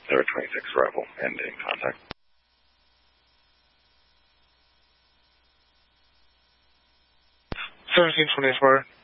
They're a 26 arrival and in contact. '1724.